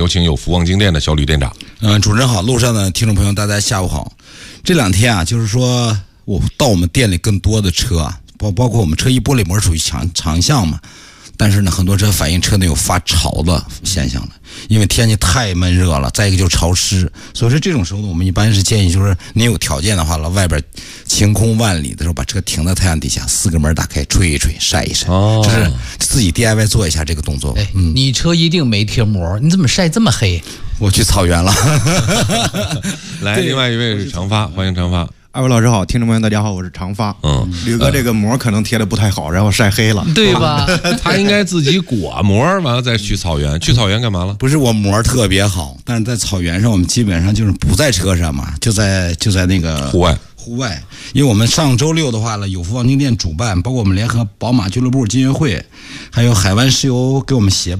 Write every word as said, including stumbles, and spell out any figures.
请有福旺金店的小吕店长。 嗯、呃，主持人好，路上的听众朋友大家下午好。这两天啊，就是说我到我们店里更多的车啊，包包括我们车衣玻璃膜属于强强项嘛。但是呢，很多车反映车内有发潮的现象了，因为天气太闷热了，再一个就是潮湿，所以说这种时候呢，我们一般是建议，就是您有条件的话了，外边晴空万里的时候，把车停在太阳底下，四个门打开，吹一吹，晒一晒，哦，就是自己 D I Y 做一下这个动作。 哎，嗯，你车一定没贴膜，你怎么晒这么黑？ 我去草原了。 来，另外一位是长发，欢迎长发。 二位老师好，听众朋友大家好，我是长发。嗯，吕哥这个膜可能贴的不太好，然后晒黑了， 对吧？ 他应该自己裹膜，完了再去草原。去草原干嘛了？ 不是我膜特别好，但是在草原上我们基本上就是不在车上嘛，就在就在那个户外。 户外，因为我们上周六的话呢，有福旺金店主办，包括我们联合宝马俱乐部金悦会，还有海湾石油给我们协办。